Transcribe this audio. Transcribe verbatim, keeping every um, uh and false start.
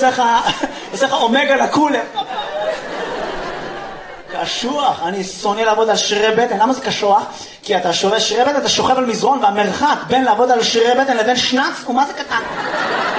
עושה לך, עושה לך אומגה לקולה. קשוח, אני שונא לעבוד על שרירי בטן. למה זה קשוח? כי אתה שווה שרירי בטן, אתה שוכב על מזרון, והמרחק בין לעבוד על שרירי בטן לבין שנץ הוא מה זה קטן.